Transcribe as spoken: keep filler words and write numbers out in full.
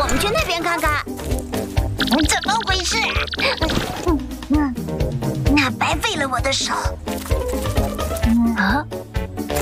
我们去那边看看。 怎么回事？嗯嗯，那白费了我的手。